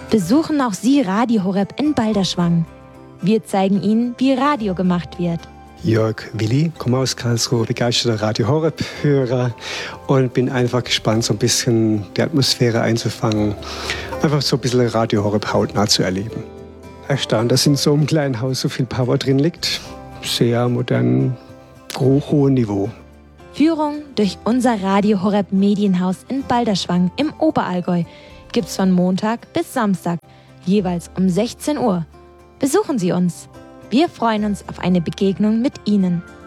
Besuchen auch Sie Radio Horeb in Balderschwang. Wir zeigen Ihnen, wie Radio gemacht wird. Jörg Willi, komme aus Karlsruhe, begeisterter Radio Horeb-Hörer und bin einfach gespannt, so ein bisschen die Atmosphäre einzufangen. Einfach so ein bisschen Radio Horeb hautnah zu erleben. Erstaunt, dass in so einem kleinen Haus so viel Power drin liegt. Sehr modern, hohem Niveau. Führung durch unser Radio Horeb Medienhaus in Balderschwang im Oberallgäu gibt's von Montag bis Samstag, jeweils um 16 Uhr. Besuchen Sie uns. Wir freuen uns auf eine Begegnung mit Ihnen.